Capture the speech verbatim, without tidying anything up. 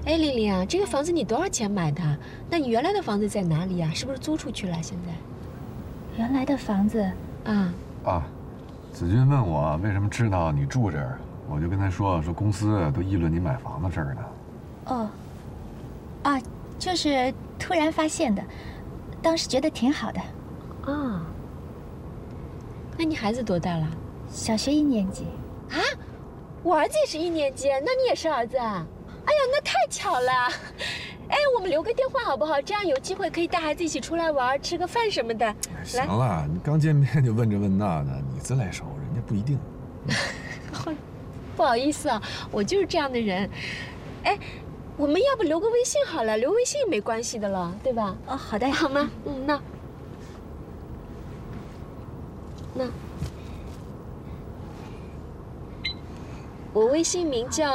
哎，丽丽啊，这个房子你多少钱买的？那你原来的房子在哪里呀？是不是租出去了？现在？ 原来的房子啊啊，子君问我为什么知道你住这儿，我就跟他说说公司都议论你买房的事儿呢。 哦，啊，就是突然发现的，当时觉得挺好的。 啊，那你孩子多大了？ 小学一年级。 啊，我儿子也是一年级，那你也是儿子啊？哎呀，那太巧了。哎，我们留个电话好不好？这样有机会可以带孩子一起出来玩，吃个饭什么的。 行了，你刚见面就问这问那的，你自来熟，人家不一定。 不好意思啊，我就是这样的人。哎，我们要不留个微信好了，留微信没关系的了，对吧？ 哦，好的， 好吗？嗯，那那我微信名叫。